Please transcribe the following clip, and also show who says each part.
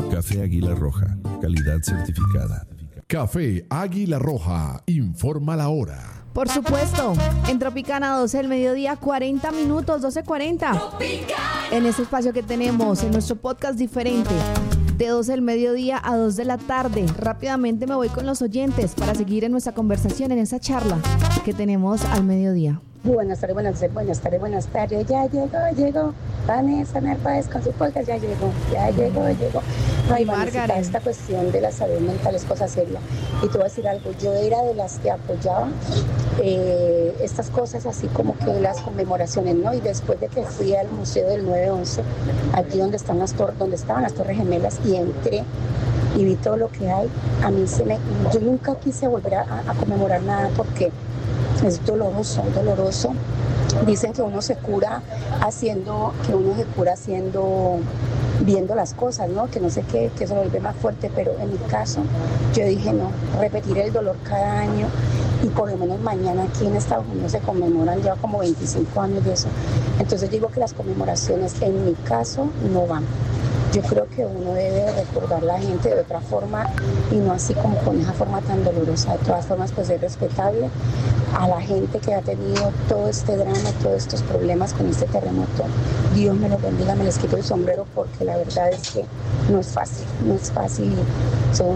Speaker 1: Café Águila Roja, calidad certificada.
Speaker 2: Café Águila Roja, informa la hora.
Speaker 3: Por supuesto, en Tropicana 12 del mediodía, 40 minutos, 12:40. En este espacio que tenemos, en nuestro podcast diferente, de 12 del mediodía a 2 de la tarde. Rápidamente me voy con los oyentes para seguir en nuestra conversación, en esa charla que tenemos al mediodía.
Speaker 4: Buenas tardes. Ya llegó Vanessa Narváez con su podcast, ya llegó. Ay, Vanessa, esta cuestión de la salud mental es cosa seria. Y te voy a decir algo, yo era de las que apoyaba estas cosas, así como que las conmemoraciones, ¿no? Y después de que fui al Museo del 9/11, aquí donde estaban las Torres Gemelas, y entré y vi todo lo que hay, yo nunca quise volver a conmemorar nada porque es doloroso. Dicen que uno se cura viendo las cosas, ¿no? Que no sé qué, que eso lo vuelve más fuerte, pero en mi caso yo dije no, repetir el dolor cada año, y por lo menos mañana aquí en Estados Unidos se conmemoran ya como 25 años de eso. Entonces digo que las conmemoraciones en mi caso no van. Yo creo que uno debe recordar a la gente de otra forma y no así como con esa forma tan dolorosa. De todas formas, pues es respetable a la gente que ha tenido todo este drama, todos estos problemas con este terremoto. Dios me los bendiga, me les quito el sombrero porque la verdad es que no es fácil. Son